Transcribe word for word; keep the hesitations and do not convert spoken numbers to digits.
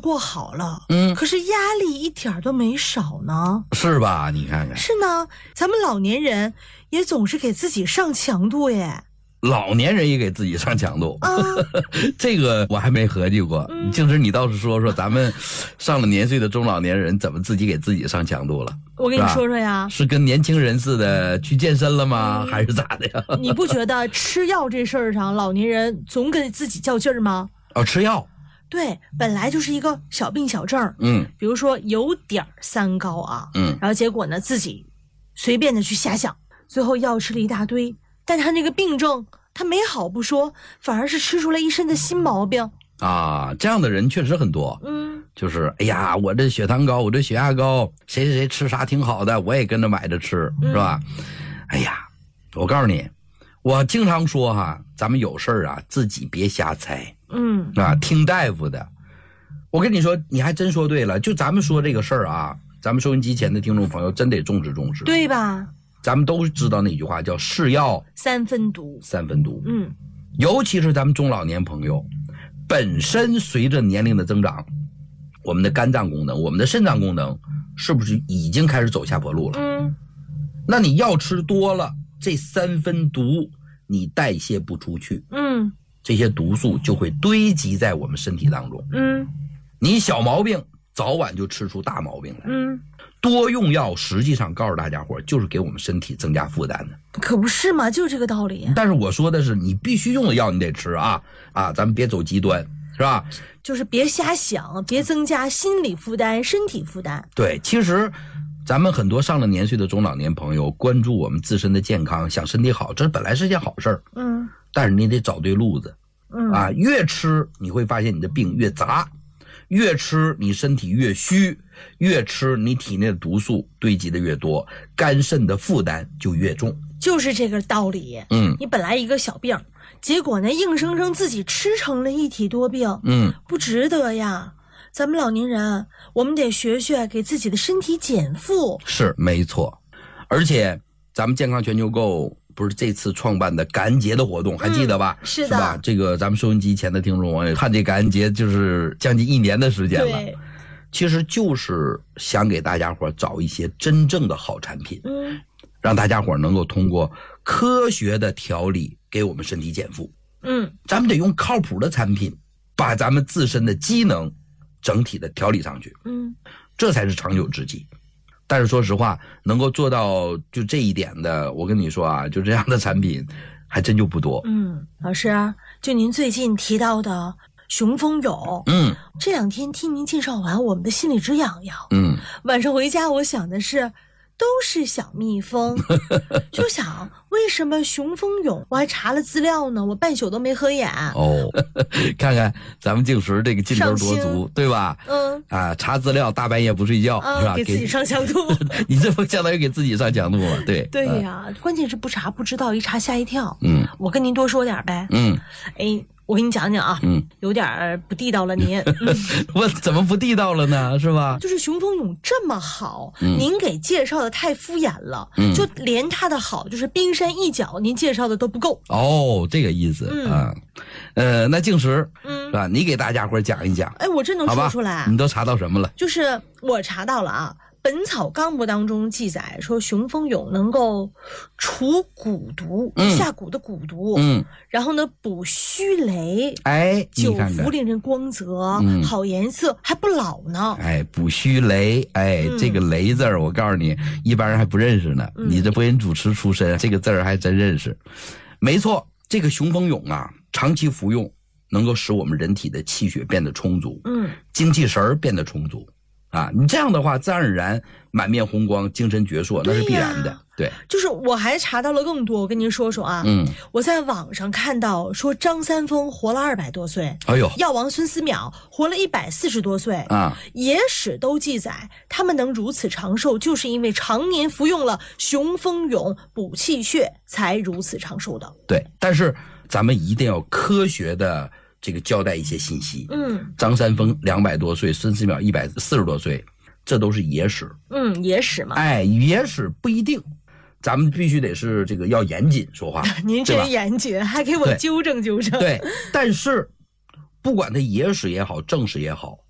过好了， 嗯， 可是压力一点都没少呢， 是吧？你看看， 是呢，咱们老年人也总是给自己上强度耶。 老年人也给自己上强度啊， 这个我还没合计过。 嗯， 静时你倒是说说，咱们上了年岁的中老年人怎么自己给自己上强度了？ 我跟你说说呀， 是跟年轻人似的去健身了吗？ 嗯、 还是咋的呀？ 你不觉得吃药这事儿上，老年人总给自己较劲儿吗？ 哦，吃药。 对，本来就是一个小病小症， 嗯， 比如说有点三高啊， 嗯， 然后结果呢自己随便的去瞎想，最后药吃了一大堆，但他那个病症他没好不说，反而是吃出来一身的新毛病啊。这样的人确实很多， 嗯， 就是哎呀，我这血糖高，我这血压高，谁谁谁吃啥挺好的，我也跟着买着吃， 嗯、 是吧？哎呀，我告诉你，我经常说哈，咱们有事儿啊，自己别瞎猜， 嗯啊，听大夫的。我跟你说，你还真说对了，就咱们说这个事儿啊，咱们收音机前的听众朋友真得重视重视， 对吧？ 咱们都知道那句话叫是药三分毒， 三分毒。 嗯， 尤其是咱们中老年朋友，本身随着年龄的增长，我们的肝脏功能、我们的肾脏功能，是不是已经开始走下坡路了？ 嗯， 那你药吃多了，这三分毒你代谢不出去， 嗯， 这些毒素就会堆积在我们身体当中， 嗯， 你小毛病早晚就吃出大毛病来， 嗯。 多用药实际上告诉大家伙，就是给我们身体增加负担的， 可不是嘛，就这个道理。 但是我说的是，你必须用的药你得吃啊啊，咱们别走极端，是吧？ 就是别瞎想，别增加心理负担、身体负担。 对，其实咱们很多上了年岁的中老年朋友关注我们自身的健康，想身体好，这本来是件好事儿， 嗯， 但是你得找对路子， 嗯啊，越吃你会发现你的病越杂。越吃你身体越虚，越吃你体内的毒素堆积的越多，肝肾的负担就越重， 就是这个道理。 嗯， 你本来一个小病，结果呢硬生生自己吃成了一体多病， 嗯， 不值得呀。咱们老年人，我们得学学给自己的身体减负。 是没错，而且咱们健康全球购不是这次创办的感恩节的活动，还记得吧？ 嗯、是的， 是吧？这个咱们收音机前的听众朋友看这感恩节就是将近一年的时间了， 对， 其实就是想给大家伙找一些真正的好产品， 嗯， 让大家伙能够通过科学的调理给我们身体减负。 嗯， 咱们得用靠谱的产品，把咱们自身的机能整体的调理上去， 嗯， 这才是长久之计。但是说实话，能够做到就这一点的，我跟你说啊，就这样的产品还真就不多。 嗯，老师，就您最近提到的雄风勇， 嗯， 这两天听您介绍完，我们的心里直痒痒。 嗯， 晚上回家我想的是，都是小蜜蜂，就想为什么雄风勇？我还查了资料呢，我半宿都没合眼。 哦，看看咱们静时这个劲头多足，对吧？ 嗯， 啊，查资料大半夜不睡觉， 啊、 是吧？ 给自己上强度。 你这不相当于给自己上强度吗？对， 对呀、嗯，关键是不查不知道，一查吓一跳。 嗯， 我跟您多说点呗。 嗯， 哎。我给你讲讲啊， 嗯， 有点不地道了您。嗯、 我怎么不地道了呢？是吧？ 就是雄风勇这么好， 嗯、 您给介绍的太敷衍了， 嗯， 就连他的好，就是冰山一角，您介绍的都不够。 哦，这个意思、 嗯、 啊，呃，那静时， 嗯， 是吧？你给大家伙讲一讲。 哎，我真能说出来。 你都查到什么了？ 就是我查到了啊。《本草纲目》当中记载说，雄风勇能够除蛊毒， 嗯、 下蛊的蛊毒， 嗯， 然后呢补虚雷， 哎， 久服令人光泽， 嗯、 好颜色，还不老呢。 哎，补虚雷，哎，嗯、这个雷字儿，我告诉你，一般人还不认识呢。嗯、你这播音主持出身，这个字儿还真认识。没错，这个雄风勇啊，长期服用能够使我们人体的气血变得充足， 嗯， 精气神儿变得充足。啊，你这样的话，自然而然满面红光，精神矍铄，那是必然的。对， 就是我还查到了更多，我跟您说说啊。 嗯， 我在网上看到说张三丰活了二百多岁， 哎呦， 药王孙思邈活了一百四十多岁啊。 野史都记载，他们能如此长寿，就是因为常年服用了雄风勇补气血，才如此长寿的。 对，但是咱们一定要科学的。这个交代一些信息， 嗯， 张三丰两百多岁，孙思邈一百四十多岁，这都是野史， 嗯，野史嘛， 哎，野史不一定，咱们必须得是这个要严谨说话。 您真严谨，还给我纠正纠正。 对，但是不管它野史也好，正史也好，